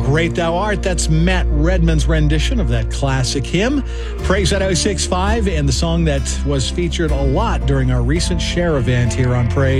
Great Thou Art. That's Matt Redman's rendition of that classic hymn. Praise at 06.5, and the song that was featured a lot during our recent Share event here on Praise.